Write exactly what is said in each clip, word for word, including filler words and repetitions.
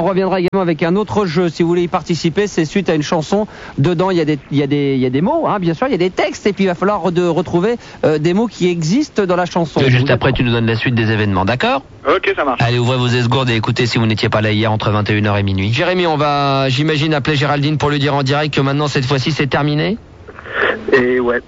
reviendra également avec un autre jeu. Si vous voulez y participer, c'est suite à une chanson. Dedans, il y a des, il y a des, il y a des mots, hein, bien sûr, il y a des textes. Et puis, il va falloir de retrouver euh, des mots qui existent dans la chanson. Et juste après, tu nous donnes la suite des événements, d'accord? Ok, ça marche. Allez, ouvrez vos esgourdes et écoutez si vous n'étiez pas là hier entre vingt et une heures et minuit. Jérémy, on va, j'imagine, appeler Géraldine pour lui dire en direct que maintenant, cette fois-ci, c'est terminé. Et ouais.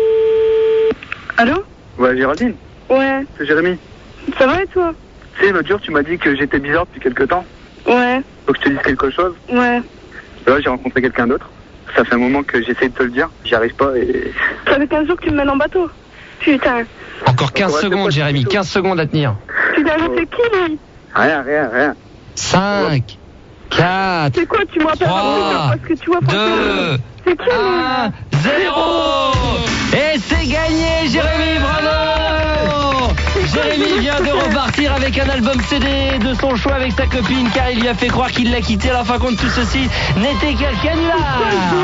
Allô? Ouais, Géraldine. Ouais. C'est Jérémy. Ça va et toi? Tu sais, l'autre jour, tu m'as dit que j'étais bizarre depuis quelques temps. Ouais. Faut que je te dise quelque chose. Ouais. Là, j'ai rencontré quelqu'un d'autre. Ça fait un moment que j'essaie de te le dire. J'y arrive pas et... Ça fait quinze jours que tu me mènes en bateau. Putain. Encore quinze Ouais, secondes, Jérémy, quinze secondes à tenir. Putain, c'est qui, lui? Rien, rien, rien. cinq, quatre, C'est quoi, tu m'appelles trois, parce que tu vois deux, c'est qui, un, zéro. Et c'est gagné, Jérémy, bravo. Jérémy vient de repartir avec un album C D de son choix avec sa copine, car il lui a fait croire qu'il l'a quitté. À la fin compte, tout ceci n'était qu'un canular.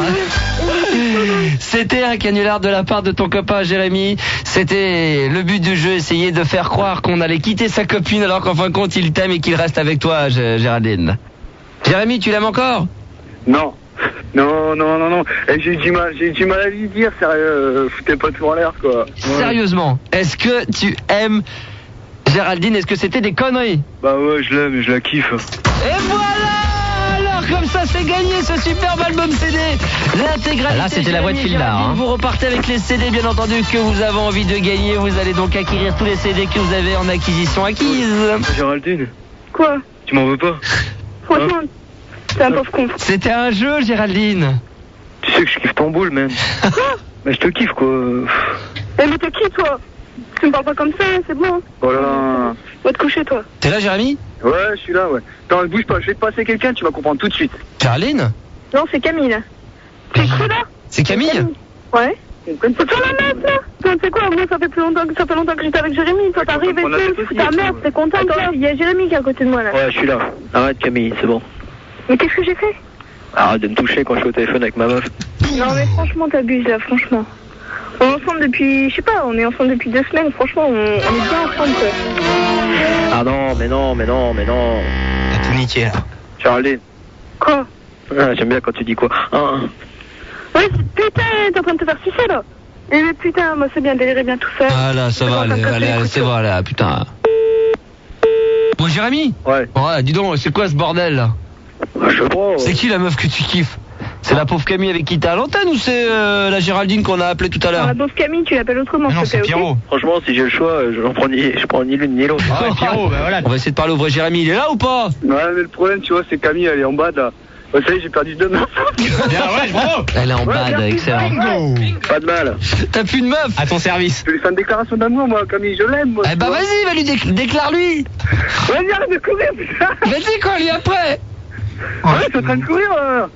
C'était un canular de la part de ton copain Jérémy. C'était le but du jeu, essayer de faire croire qu'on allait quitter sa copine alors qu'en fin de compte il t'aime et qu'il reste avec toi, G- Géraldine. Jérémy, tu l'aimes encore? Non. Non, non, non, non. Et j'ai du mal, j'ai du mal à lui dire, sérieux. euh, Foutez pas tout en l'air, quoi. Ouais. Sérieusement, est-ce que tu aimes Géraldine? Est-ce que c'était des conneries? Bah ouais, je l'aime, je la kiffe. Et voilà! Alors comme ça c'est gagné ce superbe album C D. L'intégralité. Là c'était la voix de Fildar. Hein. Vous repartez avec les C D bien entendu que vous avez envie de gagner. Vous allez donc acquérir tous les C D que vous avez en acquisition acquise. Géraldine, Quoi? tu m'en veux pas? Franchement, c'est un pauvre con. C'était un jeu, Géraldine. Tu sais que je kiffe ton boule, man. Mais je te kiffe, quoi. Eh, mais t'es qui, toi? Tu me parles pas comme ça, c'est bon. Voilà. Va te coucher, toi. T'es là, Jérémy? Ouais, je suis là, ouais. Attends, bouge pas, je vais te passer quelqu'un, tu vas comprendre tout de suite. Géraldine? Non, c'est Camille, là. T'es cru, là? C'est Camille? Ouais. C'est toi la meuf, là? Toi, tu sais quoi, moi, ça fait plus longtemps que, ça fait longtemps que j'étais avec Jérémy. Toi, t'arrives et tout, ta mère, t'es content, toi. Il y a Jérémy qui est à côté de moi, là. Ouais, je suis là. Arrête, Camille, c'est bon. Mais qu'est-ce que j'ai fait? Arrête de me toucher quand je suis au téléphone avec ma meuf. Non, mais franchement, t'abuses, là, franchement. On est ensemble depuis, je sais pas, on est ensemble depuis deux semaines, franchement, on, on est bien ensemble, quoi. Ah non, mais non, mais non, mais non. T'as tout niqué, là. Charlie. Quoi? Ah, j'aime bien quand tu dis quoi. Ah, Ouais, putain, t'es en train de te faire sucer, là. Et mais putain, moi, c'est bien, délirer bien tout seul. Ah là, ça va, allez, allez, allez, c'est vrai, là, putain. Bon, Jérémy? ouais. Ouais, dis donc, c'est quoi ce bordel, là? Ah, je sais pas. C'est qui la meuf que tu kiffes? C'est la pauvre Camille avec qui t'es à l'antenne ou c'est euh, la Géraldine qu'on a appelée tout à Alors, l'heure? la pauvre Camille, tu l'appelles autrement, Non, s'il te c'est plaît, ok? Pierrot. Franchement, si j'ai le choix, je n'en prends ni, je prends ni l'une ni l'autre. Ah ouais, Pierrot, bah voilà. On va essayer de parler au vrai Jérémy, il est là ou pas? Ouais, mais le problème, tu vois, c'est Camille, elle est en bas, là. Ouais, ça y est, j'ai perdu deux meufs. Bien, ouais, bravo. Elle est en bad, excellent. Pas de mal. T'as plus de meuf? À ton service. Je lui fais une déclaration d'amour, moi, Camille, je l'aime, moi. Eh bah vas-y, va lui décl- déclare-lui. Vas-y, arrête de courir, putain. Vas-y, quoi, lui après. Ouais, je suis en train de courir, là.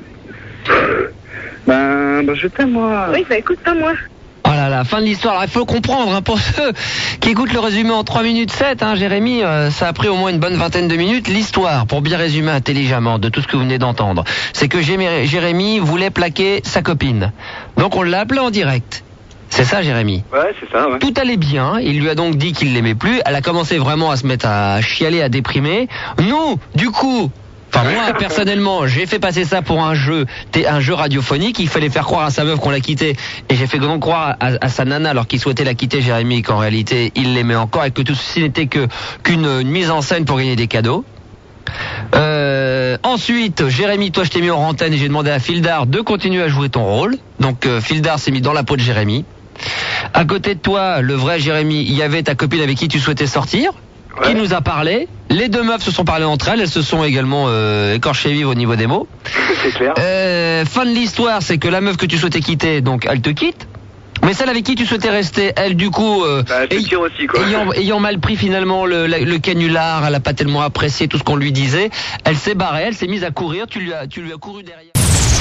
Ben, ben, je t'aime, moi. Oui, bah écoute, pas moi. Oh là là, fin de l'histoire. Alors, il faut comprendre, hein, pour ceux qui écoutent le résumé en trois minutes sept, hein, Jérémy, euh, ça a pris au moins une bonne vingtaine de minutes. L'histoire, pour bien résumer intelligemment de tout ce que vous venez d'entendre, c'est que Jémé- Jérémy voulait plaquer sa copine. Donc on l'a appelé en direct. C'est ça, Jérémy? Ouais, c'est ça, ouais. Tout allait bien, il lui a donc dit qu'il l'aimait plus. Elle a commencé vraiment à se mettre à chialer, à déprimer. Nous, du coup... Enfin moi personnellement j'ai fait passer ça pour un jeu, un jeu radiophonique. Il fallait faire croire à sa meuf qu'on l'a quitté et j'ai fait donc croire à, à sa nana alors qu'il souhaitait la quitter, Jérémy, qu'en réalité il l'aimait encore et que tout ceci n'était que qu'une une mise en scène pour gagner des cadeaux. Euh, ensuite Jérémy, toi je t'ai mis en antenne et j'ai demandé à Fildar de continuer à jouer ton rôle. Donc euh, Fildar s'est mis dans la peau de Jérémy. À côté de toi, le vrai Jérémy, il y avait ta copine avec qui tu souhaitais sortir. Ouais. Qui nous a parlé. Les deux meufs se sont parlé entre elles. Elles se sont également euh, écorchées vives au niveau des mots. C'est clair. Euh, fin de l'histoire, c'est que la meuf que tu souhaitais quitter, donc elle te quitte. Mais celle avec qui tu souhaitais rester, elle du coup, euh, bah, elle ay- aussi, quoi. Ayant, ayant mal pris finalement le, le, le canular, elle a pas tellement apprécié tout ce qu'on lui disait. Elle s'est barrée, elle s'est mise à courir. Tu lui as, tu lui as couru derrière.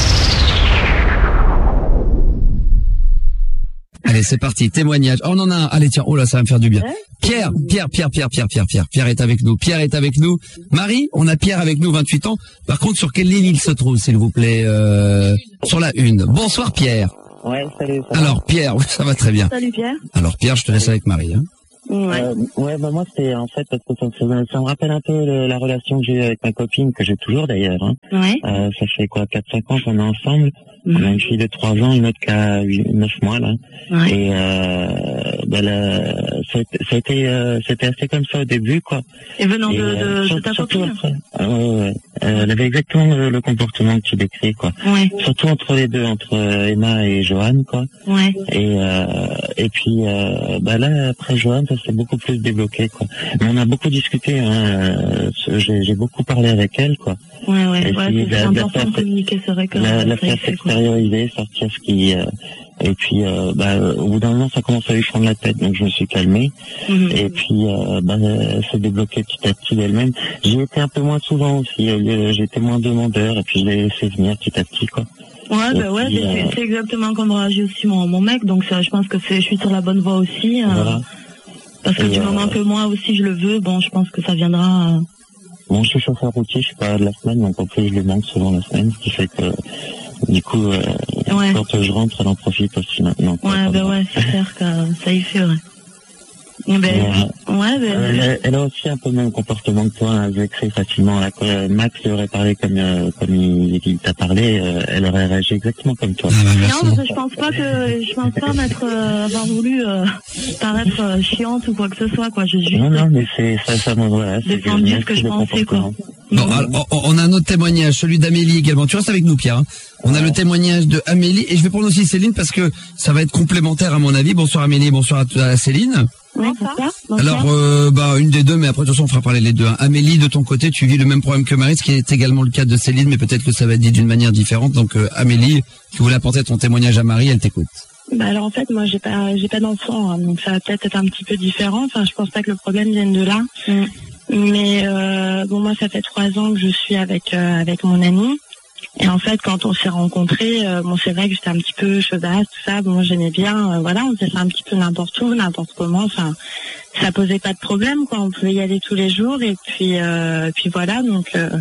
Allez, c'est parti, témoignage. Oh, on en a un. Allez, tiens, oh là, ça va me faire du bien. Pierre, Pierre, Pierre, Pierre, Pierre, Pierre, Pierre. Pierre est avec nous. Pierre est avec nous. Marie, on a Pierre avec nous, vingt-huit ans. Par contre, sur quelle ligne il se trouve, s'il vous plaît? euh, Sur la une. Bonsoir, Pierre. Ouais, salut. Alors, Pierre, oui, ça va très bien. Salut, Pierre. Alors, Pierre, je te laisse avec Marie. Hein. Ouais. Euh, ouais, bah moi c'est en fait parce que ça, ça, ça me rappelle un peu le, la relation que j'ai eue avec ma copine, que j'ai toujours d'ailleurs. Hein. Ouais. Euh, ça fait quoi, quatre cinq ans qu'on est ensemble. Mmh. On a une fille de trois ans, une autre qui a neuf mois là. Ouais. Et euh, bah, la, ça, ça a été, euh, c'était assez comme ça au début quoi. Et venant Et, de, euh, de, sur, de ta surtout copine. après. Ah, ouais, ouais. Euh, elle avait exactement le, le comportement que tu décris quoi. Ouais. Surtout entre les deux, entre Emma et Johan quoi. Ouais. Et euh, et puis euh, bah là après Johan ça s'est beaucoup plus débloqué quoi. Mais on a beaucoup discuté, hein, euh, j'ai, j'ai beaucoup parlé avec elle quoi. Ouais ouais. Et ouais puis, c'est la, important la de communiquer, c'est vrai que la, la ça faire s'extérioriser, sortir ce qui euh, et puis euh, bah au bout d'un moment ça commence à lui prendre la tête, donc je me suis calmé. Mmh. Et puis euh, bah elle s'est débloquée petit à petit d'elle-même. J'y étais un peu moins souvent aussi, euh, j'étais moins demandeur et puis je l'ai laissé venir petit à petit quoi. Ouais, bah ouais, c'est, euh... c'est exactement comme réagit aussi mon, mon mec, donc ça, je pense que c'est, je suis sur la bonne voie aussi. Euh, voilà. Parce que et du euh... moment que moi aussi je le veux, bon, je pense que ça viendra. Euh... Bon, je suis chauffeur routier, je suis pas de la semaine, donc en plus je lui manque souvent la semaine, ce qui fait que du coup, euh, ouais. quand je rentre, elle en profite aussi maintenant. Ouais, bah ouais, c'est clair que ça y fait, ouais. Ben, euh, ouais, ben, elle, elle a aussi un peu le même comportement que toi, hein, elle veut écrire facilement. Là, quand Max lui aurait parlé comme, euh, comme il, il t'a parlé, euh, elle aurait réagi exactement comme toi. Ah, non, parce que je pense pas que je pense pas m'être euh, avoir voulu euh, paraître euh, chiante ou quoi que ce soit, quoi. Je juste non, non, mais c'est ça, ça, voilà, c'est défendu ce que je pensais, quoi. Bon, alors, on a un autre témoignage, celui d'Amélie également. Tu restes avec nous, Pierre. Hein. On a le témoignage de Amélie et je vais prendre aussi Céline parce que ça va être complémentaire à mon avis. Bonsoir Amélie, bonsoir à, à Céline. Bonsoir. Alors, euh, bah, une des deux, mais après, de toute façon, on fera parler les deux. Hein. Amélie, de ton côté, tu vis le même problème que Marie, ce qui est également le cas de Céline, mais peut-être que ça va être dit d'une manière différente. Donc, euh, Amélie, tu voulais apporter ton témoignage à Marie, elle t'écoute. Bah alors en fait, moi, j'ai pas, j'ai pas d'enfant, hein, donc ça va peut-être être un petit peu différent. Enfin, je pense pas que le problème vienne de là. Mm. Mais euh, bon, moi, ça fait trois ans que je suis avec euh, avec mon ami. Et en fait, quand on s'est rencontrés, euh, bon, c'est vrai que j'étais un petit peu chaudasse, tout ça. Bon, j'aimais bien. Euh, voilà, on s'est fait un petit peu n'importe où, n'importe comment. Enfin, ça posait pas de problème, quoi. On pouvait y aller tous les jours. Et puis, euh, puis voilà. Donc, euh,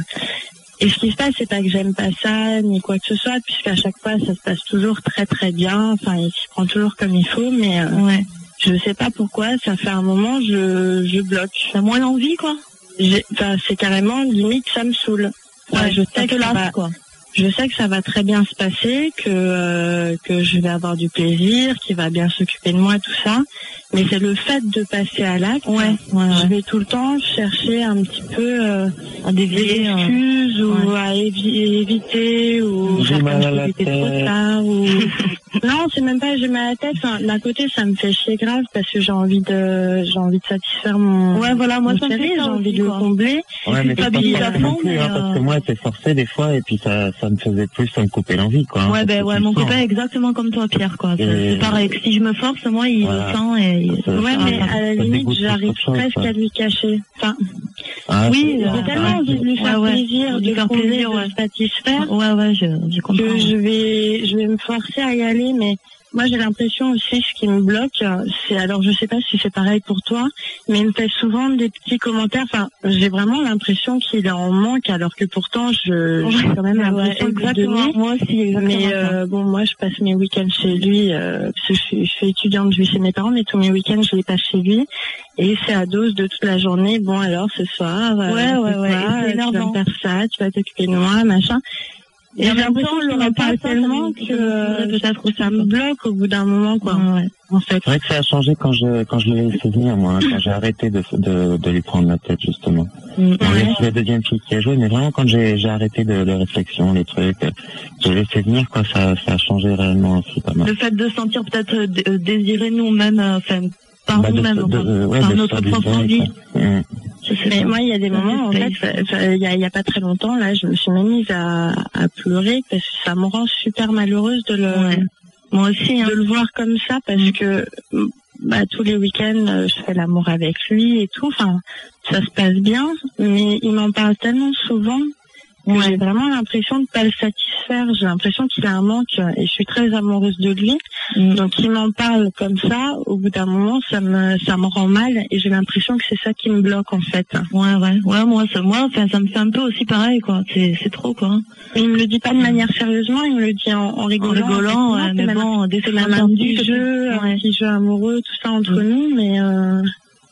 et ce qui se passe, c'est pas que j'aime pas ça ni quoi que ce soit, puisqu'à chaque fois, ça se passe toujours très très bien. Enfin, il s'y prend toujours comme il faut, mais euh, ouais. Je sais pas pourquoi. Ça fait un moment, je je bloque. T'as moins envie, quoi. J'ai, enfin, c'est carrément limite, ça me saoule. Enfin, ouais, je sais que là, va... quoi. Je sais que ça va très bien se passer, que euh, que je vais avoir du plaisir, qu'il va bien s'occuper de moi, tout ça. Mais c'est le fait de passer à l'acte. Ouais, ouais, je ouais. vais tout le temps chercher un petit peu euh, à des excuses euh, ou ouais. à évi- éviter ou j'ai mal à la tête. Trop tard, ou... Non, c'est même pas j'ai mal à la tête. Enfin, d'un côté, ça me fait chier grave parce que j'ai envie de j'ai envie de satisfaire mon. Ouais, voilà, moi ça me fait, j'ai envie de le combler. Ouais, mais c'est pas forcément non plus, hein, parce que moi, c'est forcé des fois et puis ça ça me faisait plus, ça me coupait l'envie, quoi. Hein, ouais, ben ouais, mon copain est exactement comme toi, Pierre, quoi. C'est, c'est pareil. Que si je me force, moi, il voilà. le sent et. Ouais, mais à la limite, j'arrive presque à lui cacher. Enfin, ah, oui, j'ai tellement envie de lui faire ouais, plaisir, ouais. de lui faire plaisir, de le satisfaire. Ouais, ouais, je, je comprends. Que je vais, je vais me forcer à y aller, mais moi, j'ai l'impression aussi, ce qui me bloque, c'est, alors je sais pas si c'est pareil pour toi, mais il me fait souvent des petits commentaires. Enfin, j'ai vraiment l'impression qu'il est en manque, alors que pourtant, je, j'ai quand même l'impression ouais, de lui donner. Moi aussi, exactement. Mais euh, bon, moi, je passe mes week-ends chez lui, euh, parce que je suis, je suis étudiante, je vis chez mes parents, mais tous mes week-ends, je les passe chez lui. Et c'est à dose de toute la journée. Bon, alors, ce soir, ouais, euh, ouais, ouais, quoi, ouais, tu vas me faire ça, tu vas t'occuper de moi, machin. Et j'ai l'impression que je le parle tellement que euh, peut-être que ça me bloque au bout d'un moment, quoi. Ouais. En fait. C'est vrai que ça a changé quand je quand je l'ai laissé venir, moi, hein, quand j'ai arrêté de, de de lui prendre la tête, justement. Mmh. Bon, ouais. C'est la deuxième fille qui a joué, mais vraiment quand j'ai j'ai arrêté de, de réflexion, les trucs, je l'ai laissé venir, quoi. Ça ça a changé réellement aussi pas mal. Le fait de sentir peut-être euh, désirer nous-mêmes, enfin. Euh, par bah nous-mêmes, de, de, ouais, par de notre propre envie. Mmh. Mais moi, il y a des moments, en fait, il y a, y a pas très longtemps, là, je me suis même mise à, à pleurer parce que ça me rend super malheureuse de le, ouais. moi aussi, hein. de le voir comme ça parce mmh. que, bah, tous les week-ends, je fais l'amour avec lui et tout. Enfin, ça se passe bien, mais il m'en parle tellement souvent. Ouais. J'ai vraiment l'impression de pas le satisfaire. J'ai l'impression qu'il a un manque et je suis très amoureuse de lui. Mm. Donc il m'en parle comme ça. Au bout d'un moment, ça me ça me rend mal et j'ai l'impression que c'est ça qui me bloque en fait. Ouais ouais ouais moi ça moi enfin ça me fait un peu aussi pareil quoi. C'est c'est trop quoi. Et il me le dit pas de manière sérieusement, il me le dit en, en rigolant. En rigolant, ouais, mais bon, c'est même un petit jeu, ouais. un petit jeu amoureux, tout ça entre mm. nous, mais. Euh...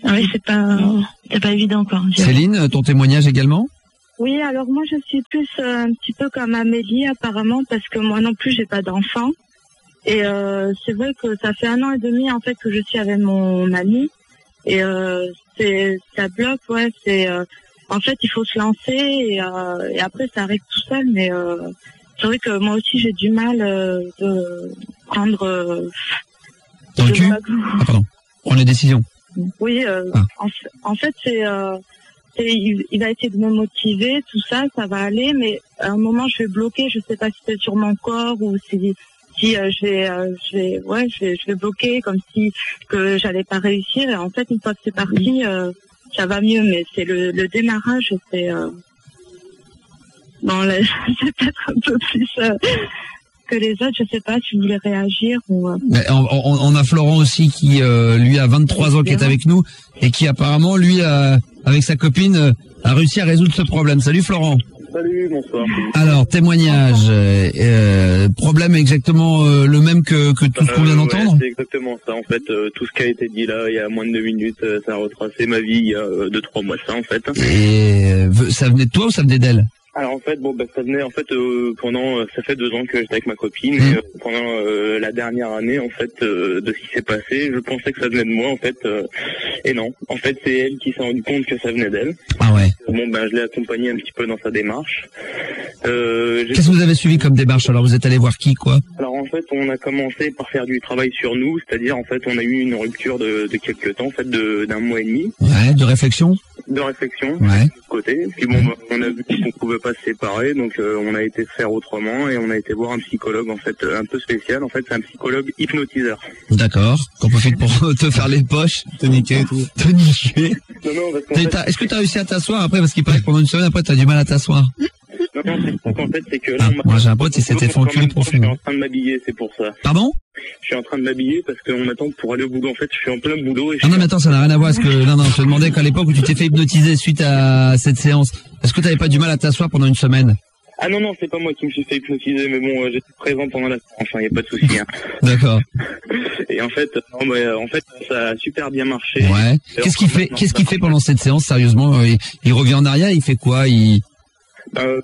Oui, c'est pas, c'est pas évident, quoi. Céline, ton témoignage également? Oui, alors moi je suis plus euh, un petit peu comme Amélie apparemment parce que moi non plus j'ai pas d'enfant et euh, c'est vrai que ça fait un an et demi en fait que je suis avec mon ami et euh, c'est ça bloque, ouais, c'est euh, en fait il faut se lancer et, euh, et après ça arrive tout seul, mais euh, c'est vrai que moi aussi j'ai du mal euh, de prendre euh, dans le cul. Ah pardon, prendre les décisions. Oui, euh, ah. en, en fait c'est euh, Il, il va essayer de me motiver, tout ça, ça va aller, mais à un moment je vais bloquer, je sais pas si c'est sur mon corps ou si si euh, je vais euh, je vais ouais je vais je vais bloquer comme si que j'allais pas réussir et en fait une fois que c'est parti euh, ça va mieux, mais c'est le, le démarrage, c'est euh, bon là, c'est peut-être un peu plus euh, que les autres, je sais pas si vous voulez réagir ou. Euh... Mais on, on, on a Florent aussi qui euh, lui a vingt-trois ans qui est avec nous et qui apparemment lui a, avec sa copine euh, a réussi à résoudre ce problème. Salut Florent. Salut, bonsoir. Alors témoignage, euh, problème exactement euh, le même que, que tout ce qu'on vient euh, d'entendre. Ouais, c'est exactement ça en fait. Euh, tout ce qui a été dit là il y a moins de deux minutes, euh, ça a retracé ma vie il y a euh, deux trois mois ça en fait. Et euh, ça venait de toi ou ça venait d'elle? Alors en fait, bon, bah, ça venait en fait euh, pendant, ça fait deux ans que j'étais avec ma copine. Mmh. Et, euh, pendant euh, la dernière année, en fait, euh, de ce qui s'est passé, je pensais que ça venait de moi, en fait, euh, et non. En fait, c'est elle qui s'est rendue compte que ça venait d'elle. Ah ouais. Bon, ben, je l'ai accompagnée un petit peu dans sa démarche. Euh, Qu'est-ce que vous avez suivi comme démarche? Alors vous êtes allé voir qui, quoi? Alors en fait, on a commencé par faire du travail sur nous, c'est-à-dire en fait, on a eu une rupture de, de quelques temps, en fait, de d'un mois et demi. Ouais, de réflexion. De réflexion. Ouais. De côté. Puis bon, on a vu qu'on pouvait pas se séparer, donc euh, on a été faire autrement et on a été voir un psychologue en fait un peu spécial. En fait, c'est un psychologue hypnotiseur. D'accord. Qu'on peut faire pour te faire les poches, te niquer et tout. Te niquer. Non, non, parce qu'en fait... Est-ce que tu as réussi à t'asseoir après, parce qu'il paraît que pendant une semaine après t'as du mal à t'asseoir? Non, non, c'est en fait, c'est que là, ah, on moi j'ai un pote, il s'était fait enculer profondément. Je suis en train de m'habiller, c'est pour ça. Pardon? Je suis en train de m'habiller parce qu'on m'attend pour aller au boulot. En fait, je suis en plein boulot. Et je ah non, mais attends, ça n'a rien à voir. Parce que, non, non, je te demandais qu'à l'époque où tu t'es fait hypnotiser suite à cette séance, est-ce que tu n'avais pas du mal à t'asseoir pendant une semaine? Ah non, non, c'est pas moi qui me suis fait hypnotiser, mais bon, euh, j'étais présent pendant la séance, enfin, il n'y a pas de souci. Hein. D'accord. Et en fait, non, mais, en fait, ça a super bien marché. Ouais. Qu'est-ce qu'il fait, qu'est-ce qu'il fait pendant cette séance, sérieusement? il, il revient en arrière, il fait quoi? Il... Euh...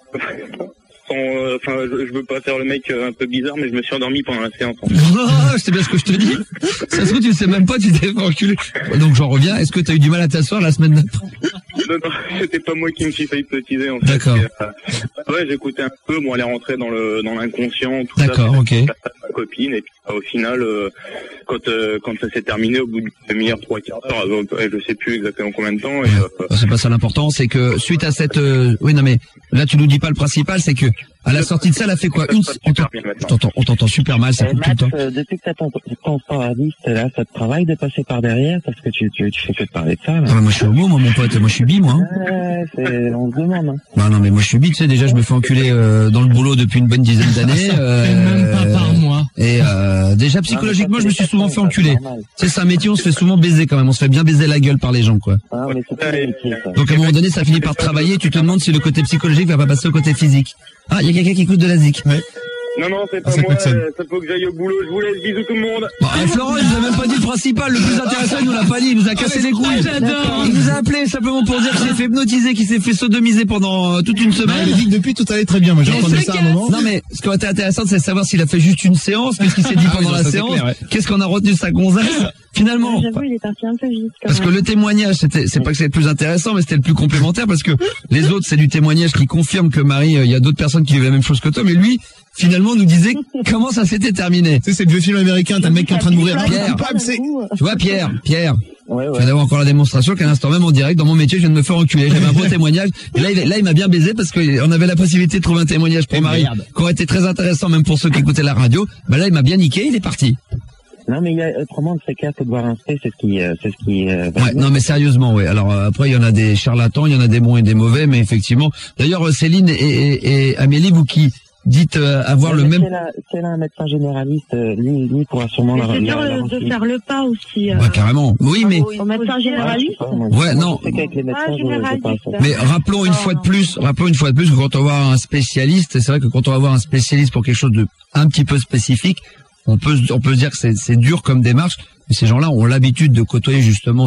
Enfin, euh, je, je veux pas faire le mec euh, un peu bizarre, mais je me suis endormi pendant la séance. En fait. Oh, je sais bien ce que je te dis. Ça se trouve, tu le sais même pas, tu t'es fait enculer. Donc j'en reviens. Est-ce que tu as eu du mal à t'asseoir la semaine d'après? Non, non, c'était pas moi qui me suis fait hypnotiser en fait. D'accord. Euh, ouais, j'écoutais un peu. Bon, elle est rentrée dans le dans l'inconscient. D'accord, ok. Ma copine et puis euh, au final, euh, quand euh, quand ça s'est terminé, au bout d'une demi-heure, trois quarts d'heure, euh, je sais plus exactement combien de temps. Et, euh, c'est pas ça l'important, c'est que suite à cette, euh, oui non mais là tu nous dis pas le principal, c'est que à la sortie de ça, elle a fait quoi? Une, on t'entend, on t'entend super mal, ça coupe tout le temps. Euh, depuis que t'as ton, ton standardiste, là, ça te travaille de passer par derrière, parce que tu, tu, tu fais que de parler de ça, là. Ah, moi, je suis homo, moi, mon pote. Moi, je suis bi, moi. Hein. Ouais, c'est, on se demande, hein. Bah, non, mais moi, je suis bi, tu sais, déjà, je me fais enculer, euh, dans le boulot depuis une bonne dizaine d'années, euh, même pas par mois. Et, euh, déjà, psychologiquement, je me suis souvent fait enculer. Tu sais, c'est un métier, on se fait souvent baiser quand même. On se fait bien baiser la gueule par les gens, quoi. Ah, mais c'est pas le métier, ça. Donc, à un moment donné, ça finit par travailler, tu te demandes si le côté psychologique va pas passer au côté physique. Ah, il y a quelqu'un qui écoute de la zik. Ouais. Non, non, c'est pas ah, moi, euh, ça faut que j'aille au boulot, je vous laisse, bisous tout le monde. Bah, Florent, il nous a même pas dit le principal, le plus intéressant, il nous l'a pas dit, il nous a cassé les couilles. J'adore. Il nous a appelé simplement pour dire qu'il s'est fait hypnotiser, qu'il s'est fait sodomiser pendant euh, toute une semaine. Non, il a dit que depuis tout allait très bien, moi j'ai entendu ça à un moment. Non mais, ce qui aurait été intéressant, c'est de savoir s'il a fait juste une séance, qu'est-ce qu'il s'est dit ah, pendant oui, la ça, séance, clair, ouais. Qu'est-ce qu'on a retenu de sa gonzesse. Finalement, j'avoue, il est parti un peu vite. parce que le témoignage, c'était, c'est pas que c'est le plus intéressant, mais c'était le plus complémentaire, parce que les autres, c'est du témoignage qui confirme que Marie, il y a d'autres personnes qui vivent la même chose que toi, mais lui, finalement, nous disait comment ça s'était terminé. Tu sais, c'est le vieux film américain, t'as le mec qui est en train de mourir. Pierre, c'est... tu vois, Pierre, Pierre. Ouais, ouais. Je viens d'avoir encore la démonstration qu'à l'instant même en direct, dans mon métier, je viens de me faire enculer. J'avais un beau témoignage. Et là, il, là, il m'a bien baisé parce qu'on avait la possibilité de trouver un témoignage pour Et Marie, merde. qui aurait été très intéressant même pour ceux qui écoutaient la radio. Bah là, il m'a bien niqué, il est parti. Non, mais il y a autrement de ces cas que de voir un spé, c'est ce qui, euh, c'est ce qui, euh, Ouais, non, mais sérieusement, ouais. Alors euh, après, il y en a des charlatans, il y en a des bons et des mauvais, mais effectivement. D'ailleurs, euh, Céline et, et, et Amélie, vous qui dites euh, avoir ouais, le même. C'est là, c'est là un médecin généraliste, euh, lui, lui pourra sûrement la, c'est dur la, la, de la faire le pas aussi. Euh... Ouais, carrément. Oui, mais. Au médecin généraliste. Ouais, non. C'est qu'avec les médecins, je, je pense. Mais rappelons une fois de plus, rappelons une fois de plus que quand on va voir un spécialiste, c'est vrai que quand on va voir un spécialiste pour quelque chose de un petit peu spécifique, on peut on peut se dire que c'est c'est dur comme démarche, mais ces gens-là ont l'habitude de côtoyer justement ce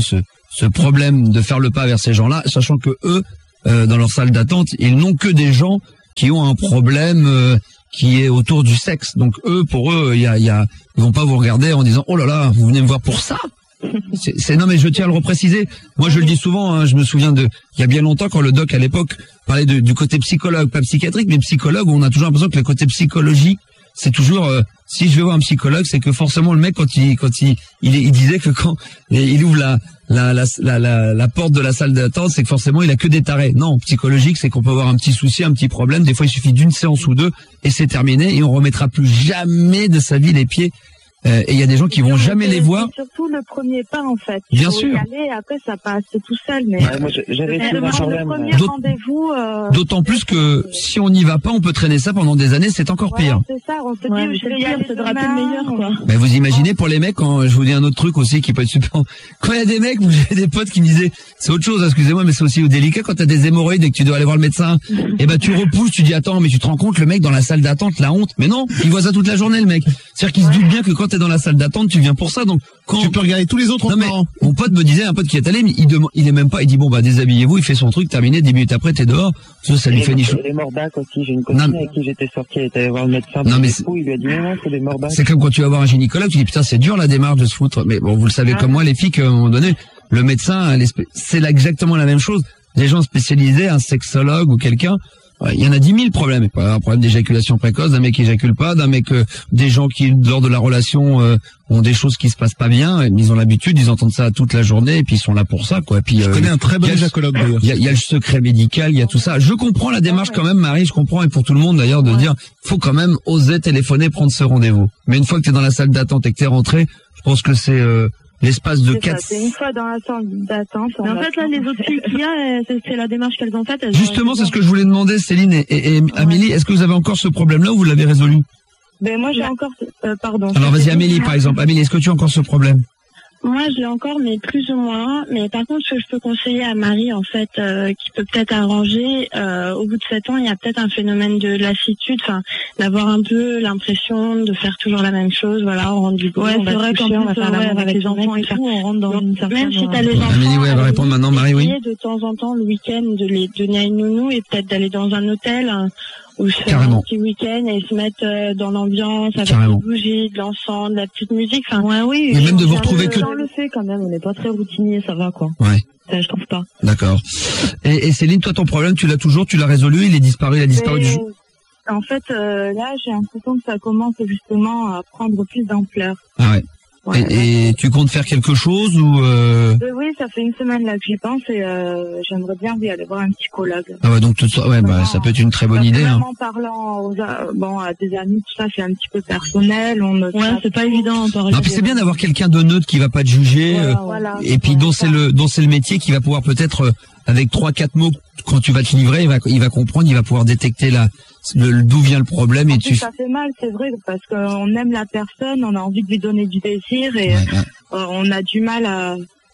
ce problème de faire le pas vers ces gens-là, sachant que eux, euh, dans leur salle d'attente, ils n'ont que des gens qui ont un problème euh, qui est autour du sexe. Donc eux, pour eux, il y a, il y a, ils vont pas vous regarder en disant oh là là, vous venez me voir pour ça. C'est, c'est non mais je tiens à le repréciser. Moi je le dis souvent. Hein, je me souviens de il y a bien longtemps quand le doc à l'époque parlait de, du côté psychologue, pas psychiatrique, mais psychologue. On a toujours l'impression que le côté psychologie, c'est toujours euh, si je vais voir un psychologue, c'est que forcément le mec quand il quand il il, il disait que quand il ouvre la la, la la la la porte de la salle d'attente, c'est que forcément il a que des tarés. Non, psychologique, c'est qu'on peut avoir un petit souci, un petit problème. Des fois, il suffit d'une séance ou deux et c'est terminé et on remettra plus jamais de sa vie les pieds. Euh, et il y a des gens qui vont jamais les voir. C'est surtout le premier pas en fait. Bien il faut sûr. y aller, et après ça passe tout seul. Mais Ouais, moi, j'avais fait le, un problème. le premier D'autant- rendez-vous. Euh, D'autant plus que si on n'y va pas, on peut traîner ça pendant des années, c'est encore voilà, pire. c'est ça. On se Ouais, dit, mais je c'est vais le y pire, aller c'est de rater le demain. meilleur, quoi. Mais vous imaginez pour les mecs, quand je vous dis un autre truc aussi qui peut être super. Quand il y a des mecs, vous avez des potes qui me disaient, c'est autre chose, excusez-moi, mais c'est aussi délicat quand t'as des hémorroïdes et que tu dois aller voir le médecin. Et ben tu repousses, tu dis attends, mais tu te rends compte le mec dans la salle d'attente, la honte. Mais non, il voit ça toute la journée le mec. C'est-à-dire qu'il se doute bien que quand t'es dans la salle d'attente, tu viens pour ça. Donc quand Tu peux regarder tous les autres non mais encore. mon pote me disait, un pote qui est allé, mais il demande, il est même pas, il dit bon bah déshabillez-vous, il fait son truc, terminé, dix minutes après t'es dehors. Ça, ça lui fait ni chaud. Les mordacs aussi, j'ai une copine Non, mais- avec qui j'étais sorti, elle était allée voir le médecin. Non, mais du c'est- coup, il lui a dit non, non, c'est des mordacs. C'est comme quand tu vas voir un gynécologue, tu dis putain c'est dur la démarche de se foutre. Mais bon, vous le savez Ah. comme moi les filles qu'à un moment donné, le médecin, les spé- c'est là exactement la même chose. Les gens spécialisés, un sexologue ou quelqu'un, ouais, il y en a dix mille problèmes. Pas un problème d'éjaculation précoce, d'un mec qui éjacule pas, d'un mec, euh, des gens qui lors de la relation euh, ont des choses qui se passent pas bien. Et ils ont l'habitude, ils entendent ça toute la journée et puis ils sont là pour ça quoi. Et puis Je euh, connais un très bon il y a- éjacologue d'ailleurs. Il y, a, il y a le secret médical, il y a tout ça. Je comprends la démarche quand même, Marie, je comprends, et pour tout le monde d'ailleurs, de dire, faut quand même oser téléphoner, prendre ce rendez-vous. Mais une fois que tu es dans la salle d'attente et que tu es rentré, je pense que c'est euh, l'espace de C'est ça, quatre... c'est une fois dans la salle d'attente. Mais on en fait, là, attend. les autres filles qu'il y a, euh, c'est c'est la démarche qu'elles ont faite. elles ont Justement, été c'est ce que je voulais demander, Céline et, et, et Amélie, est-ce que vous avez encore ce problème-là ou vous l'avez résolu? Ben moi j'ai encore. Euh, pardon. Alors vas-y Amélie par exemple. Amélie, est-ce que tu as encore ce problème? Moi, je l'ai encore, mais plus ou moins. Mais par contre, ce que je peux conseiller à Marie, en fait, euh, qui peut peut-être arranger, euh, au bout de sept ans, il y a peut-être un phénomène de lassitude, enfin, d'avoir un peu l'impression de faire toujours la même chose. Voilà, on rentre du boulot, Ouais, on c'est va vrai se qu'en coucher, on plus, va faire ouais, l'amour avec les son mec, enfants et tout ça. tout, on rentre dans Donc, une certaine... même si t'as les enfants, Amélie, ouais, elle va à répondre maintenant. Marie, oui. essayer de temps en temps, le week-end, de les donner à une nounou et peut-être d'aller dans un hôtel, hein, ou se faire Carrément. un petit week-end et se mettre euh, dans l'ambiance avec Carrément. des bougies, de l'encens, de la petite musique. Enfin, Ouais, oui. Et même de vous on retrouver le- que- On le fait quand même, on n'est pas très routinier, ça va quoi. Ouais, Ça, je trouve pas. d'accord. Et, et Céline, toi ton problème, tu l'as toujours, tu l'as résolu, il est disparu, il a disparu du Mais, jour. en fait, euh, là, j'ai l'impression que ça commence justement à prendre plus d'ampleur. Ah ouais. Ouais. Et, et tu comptes faire quelque chose ou euh... Euh, oui, ça fait une semaine là que j'y pense et euh, j'aimerais bien oui, aller voir un psychologue. Ah ouais, donc tout ça, ouais, bah ça peut être une très bonne idée. Hein. En parlant aux, a- bon, à des amis, tout ça, c'est un petit peu personnel. On ne Ouais, c'est pas évident en parler. Non, puis c'est bien d'avoir quelqu'un de neutre qui va pas te juger, euh, Voilà. et puis dont c'est le dont c'est le métier qui va pouvoir peut-être euh, avec trois quatre mots quand tu vas te livrer, il va il va comprendre, il va pouvoir détecter la le, d'où vient le problème et En tu. plus, ça fait mal, c'est vrai, parce qu'on aime la personne, on a envie de lui donner du désir et Ouais, ouais. euh, on a du mal à,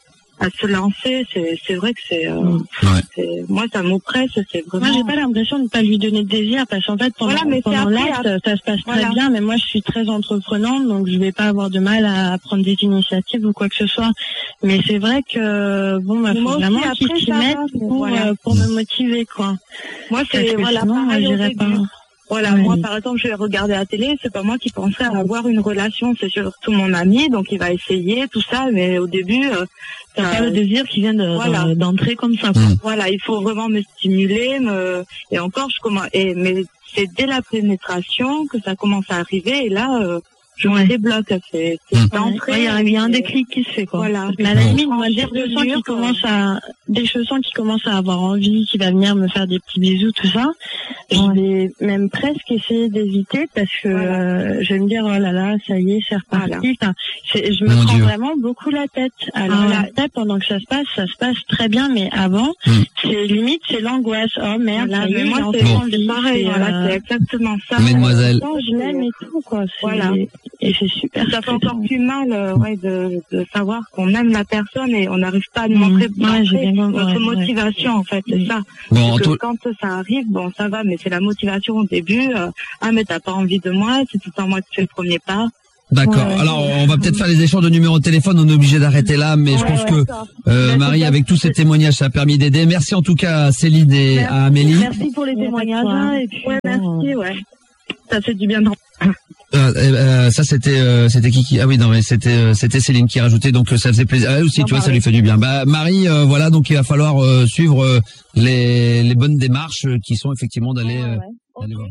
à se lancer. C'est, c'est vrai que c'est, euh, Ouais. c'est- moi, ça m'oppresse, c'est vraiment. moi, j'ai pas l'impression de pas lui donner de désir parce qu'en fait, pendant, Voilà, mais c'est pendant après, l'acte, après. ça se passe Voilà. très bien, mais moi, je suis très entreprenante, donc je vais pas avoir de mal à prendre des initiatives ou quoi que ce soit. Mais c'est vrai que, bon, bah, Mais faut moi aussi, vraiment après, qu'il s'y ça mette va, pour, voilà. euh, pour me motiver, quoi. Moi, Parce c'est, que voilà, sinon, pareil au j'irai début. pas. Voilà, Ouais. moi, par exemple, je vais regarder la télé, c'est pas moi qui penserais à avoir une relation, c'est surtout mon ami, donc il va essayer, tout ça, mais au début, euh, T'as ça- pas le désir qui vient de- Voilà. de- d'entrer comme ça. quoi. Mm. voilà, il faut vraiment me stimuler, me, et encore, je commence, et, mais c'est dès la pénétration que ça commence à arriver, et là, euh, je me débloque, c'est, c'est Mm. d'entrée. Ouais, il y, a- il y a un et- déclic qui se fait quoi. Voilà. Mais à la Bon. limite, moi, dès Franchir que je le sens mur, qu'il quoi. commence à, dès que je sens qu'il commence à avoir envie, qu'il va venir me faire des petits bisous, tout ça, je vais même presque essayer d'éviter parce que Voilà. euh, je vais me dire, oh là là, ça y est, c'est reparti. Voilà. Enfin, c'est- je me Mon prends Dieu. vraiment beaucoup la tête. Alors, Ah ouais. après, pendant que ça se passe, ça se passe très bien, mais avant, Mm. c'est limite, c'est l'angoisse. Oh merde, Voilà, ça y mais est, moi, j'ai c'est, enfin c'est envie. pareil, C'est, voilà, euh, c'est exactement ça. Mesdemoiselle. non, je l'aime et tout, quoi. C'est- Voilà. Et c'est super. Ça fait encore stressant. plus mal, euh, ouais, de, de savoir qu'on aime la personne et on n'arrive pas à nous Mm. montrer Ouais, j'ai montrer bien compris, notre ouais, ouais. motivation, en fait, c'est Mm. ça. Bon, Parce que Anto- quand ça arrive, bon, ça va, mais c'est la motivation au début. euh, ah, mais t'as pas envie de moi, c'est tout le temps moi qui fais le premier pas. D'accord. Ouais, ouais. Alors, on va peut-être faire les échanges de numéros de téléphone. On est obligé d'arrêter là, mais je Ouais, pense ouais, que d'accord. euh, Merci, Marie, avec tous ces témoignages, ça a permis d'aider. Merci en tout cas à Céline et Merci. à Amélie. Merci pour les témoignages. hein, Et puis, Ouais, bon, merci, ouais. Ça fait du bien de... Euh, euh, ça c'était euh, c'était qui qui ah oui non mais c'était euh, c'était Céline qui rajoutait, donc euh, ça faisait plaisir. Ah, aussi Non, tu vois, Marie. ça lui fait du bien. Bah Marie, euh, voilà, donc il va falloir euh, suivre euh, les les bonnes démarches euh, qui sont effectivement d'aller ouais, euh, ouais. d'aller voir.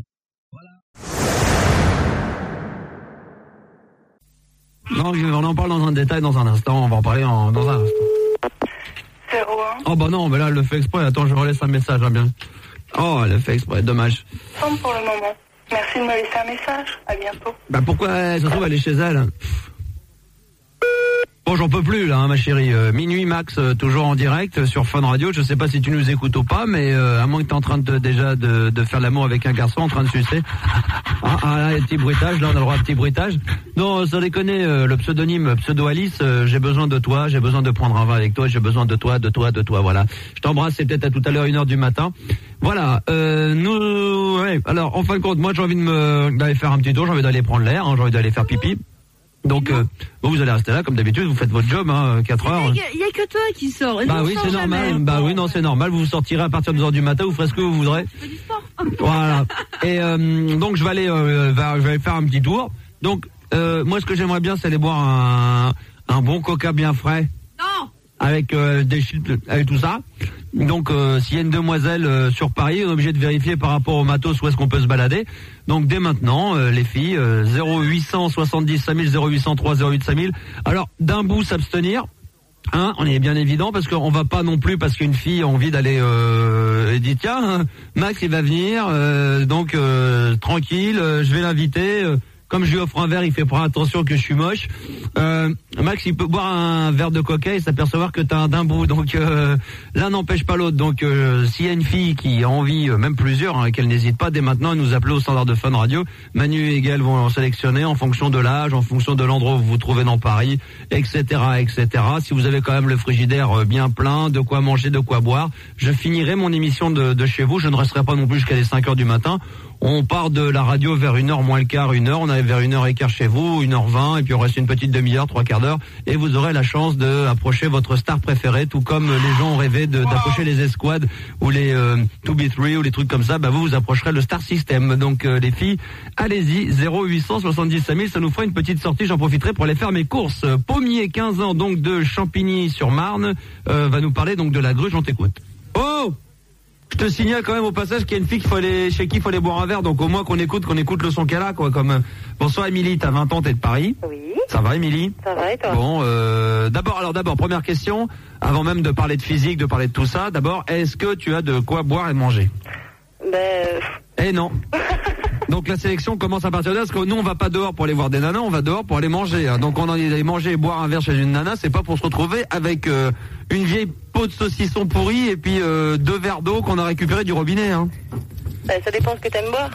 Non, je- on en parle dans un détail dans un instant. On va en parler en, dans un instant. zéro un. Oh bah non, mais là, elle le fait exprès. Attends, je relaisse un message, hein, bien. Oh, elle le fait exprès, dommage. Tombe pour le moment. Merci de me laisser un message. À bientôt. Bah pourquoi, ça se trouve, elle est chez elle. Bon, j'en peux plus là, hein, ma chérie. Euh, minuit max, euh, toujours en direct euh, sur Fun Radio. Je sais pas si tu nous écoutes ou pas, mais euh, à moins que t'es en train de déjà de, de faire l'amour avec un garçon en train de sucer. Ah, ah là, petit bruitage, là on a le droit à petit bruitage. Non, sans déconner, euh, le pseudonyme Pseudo Alice, euh, j'ai besoin de toi, j'ai besoin de prendre un vin avec toi, j'ai besoin de toi, de toi, de toi, voilà. Je t'embrasse, c'est peut-être à tout à l'heure, une heure du matin. Voilà, euh, nous, ouais, alors en fin de compte, moi j'ai envie de me d'aller faire un petit tour, j'ai envie d'aller prendre l'air, hein, j'ai envie d'aller faire pipi. Donc, euh, bon, vous allez rester là, comme d'habitude, vous faites votre job, hein, quatre heures. Il y, a- il y a que toi qui sors. et Bah nous, on oui, sort c'est jamais. normal. Bah oui, non, c'est normal. Vous vous sortirez à partir de deux heures du matin, vous ferez ce que vous voudrez. Voilà. Et euh, donc, je vais aller, euh, vers- je vais aller faire un petit tour. Donc, euh, moi, ce que j'aimerais bien, c'est aller boire un, un bon coca bien frais. Non. Avec euh, des chips, avec tout ça. Donc, euh, s'il y a une demoiselle euh, sur Paris, on est obligé de vérifier par rapport au matos où est-ce qu'on peut se balader. Donc, dès maintenant, euh, les filles, euh, zéro huit cent soixante-dix cinq mille, zéro huit cent trois, zéro huit cinq mille. Alors, d'un bout, s'abstenir. Hein, on est bien évident, parce qu'on va pas non plus, parce qu'une fille a envie d'aller euh, et dit tiens, hein, Max il va venir, euh, donc euh, tranquille, euh, je vais l'inviter. euh, Comme je lui offre un verre, il fait prendre attention que je suis moche. Euh, Max, il peut boire un verre de coca et s'apercevoir que t'as un d'un bout. Donc euh, l'un n'empêche pas l'autre. Donc euh, s'il y a une fille qui a envie, euh, même plusieurs, hein, qu'elle n'hésite pas dès maintenant à nous appeler au standard de Fun Radio. Manu et Gaël vont en sélectionner en fonction de l'âge, en fonction de l'endroit où vous vous trouvez dans Paris, et cetera, et cetera. Si vous avez quand même le frigidaire euh, bien plein, de quoi manger, de quoi boire, je finirai mon émission de, de chez vous. Je ne resterai pas non plus jusqu'à les cinq heures du matin. On part de la radio vers une heure moins le quart, une heure. On arrive vers une heure et quart chez vous, une heure vingt, et puis on reste une petite demi-heure, trois quarts d'heure, et vous aurez la chance d'approcher votre star préférée, tout comme les gens ont rêvé de- d'approcher les escouades ou les euh, deux B trois ou les trucs comme ça. Bah vous vous approcherez le Star System. Donc euh, les filles, allez-y, zéro huit cent soixante-dix cinq mille, ça nous fera une petite sortie. J'en profiterai pour aller faire mes courses. Pommier, quinze ans, donc de Champigny-sur-Marne, euh, va nous parler donc de la Gruge. On t'écoute. Oh, je te signale quand même au passage qu'il y a une fille qu'il faut aller, chez qui il faut aller boire un verre, donc au moins qu'on écoute, qu'on écoute le son qu'elle a, quoi. Comme euh, bonsoir Émilie, t'as vingt ans, t'es de Paris. Oui. Ça va Émilie? Ça va et toi? Bon, euh, d'abord, alors d'abord, première question, avant même de parler de physique, de parler de tout ça, d'abord, est-ce que tu as de quoi boire et manger? Ben. Eh non. Donc la sélection commence à partir de là, parce que nous on va pas dehors pour aller voir des nanas, on va dehors pour aller manger. hein. Donc on en est allé manger et boire un verre chez une nana, c'est pas pour se retrouver avec euh, une vieille peau de saucisson pourri et puis euh, deux verres d'eau qu'on a récupéré du robinet. Hein. Ben, ça dépend ce que t'aimes boire.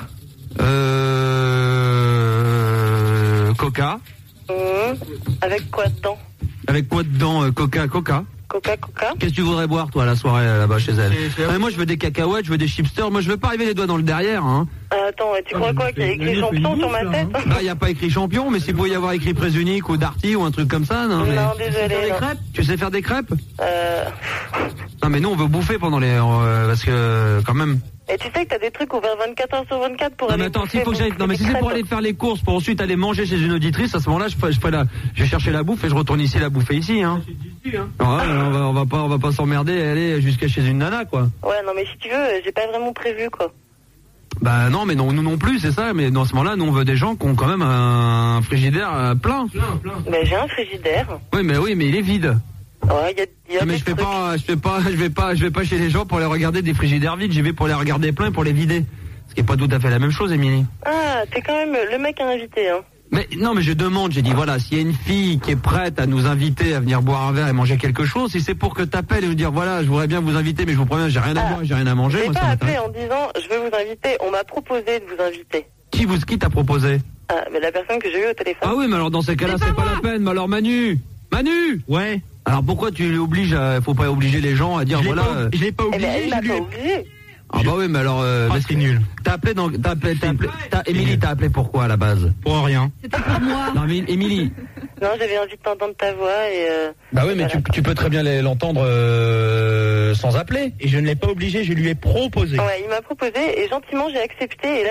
Euh... Coca. Mmh. Avec quoi dedans? Avec quoi dedans? euh, Coca, Coca. Coca, coca. Qu'est-ce que tu voudrais boire toi la soirée euh, là-bas chez elle? Ah, mais moi je veux des cacahuètes, je veux des chipsters, moi je veux pas arriver les doigts dans le derrière. Hein. Euh, attends, tu crois quoi qu'il y a écrit champion sur ma tête? Là, il n'y a pas écrit champion, mais s'il pouvait y avoir écrit Présunique ou Darty ou un truc comme ça, non, mais... Non, désolé. Non. Tu sais faire des crêpes? Euh... Non, mais nous, on veut bouffer pendant les... euh, parce que, quand même... Et tu sais que t'as des trucs ouverts vingt-quatre heures sur vingt-quatre pour Non, aller mais attends, bouffer, s'il faut que j'aille... bouffer Non, mais des si c'est pour crêpes. aller faire les courses, pour ensuite aller manger chez une auditrice, à ce moment-là, je ferai, je ferai la... Je vais chercher la bouffe et je retourne ici la bouffer ici, hein. Ouais, on va, on va pas, on va pas s'emmerder et aller jusqu'à chez une nana, quoi. Ouais, non, mais si tu veux, j'ai pas vraiment prévu, quoi. Bah non, mais non, nous non plus, c'est ça. Mais dans ce moment-là, nous on veut des gens qui ont quand même un frigidaire euh, plein. Ben, j'ai un frigidaire. Oui, mais oui, mais il est vide. Ouais, il y a, y a Mais des je fais trucs. pas, je fais pas, je vais pas, je vais pas chez les gens pour les regarder des frigidaires vides. J'y vais pour les regarder pleins et pour les vider. Ce qui est pas tout à fait la même chose, Émilie. Ah, t'es quand même le mec à inviter, hein. Mais non, mais je demande, j'ai dit voilà, s'il y a une fille qui est prête à nous inviter à venir boire un verre et manger quelque chose, si c'est pour que t'appelles et nous dire voilà, je voudrais bien vous inviter, mais je vous promets, j'ai rien à Ah. boire, j'ai rien à manger. J'ai moi, ça pas appelé m'intéresse. en disant je veux vous inviter. On m'a proposé de vous inviter. Qui vous, qui t'a proposé? Ah, mais la personne que j'ai eue au téléphone. Ah oui, mais alors dans ces cas-là, c'est pas, la peine. Mais alors Manu, Manu. Ouais. Alors pourquoi tu l'obliges à, faut pas obliger les gens à dire Je l'ai voilà. pas, euh, je l'ai pas Eh oublié. ben, elle je m'a lui pas ai- obligé. Ah bah oui, mais alors... Euh, Ah, c'est nul. T'as appelé dans... T'as appelé... T'as appelé... T'as... Émilie, t'as appelé pourquoi à la base? Pour rien. C'était pour moi. Non, mais Émilie... Non, j'avais envie de t'entendre ta voix et... Euh, Bah oui, mais voilà. tu, tu peux très bien les- l'entendre euh, sans appeler. Et je ne l'ai pas obligé, je lui ai proposé. Ouais, il m'a proposé et gentiment j'ai accepté et là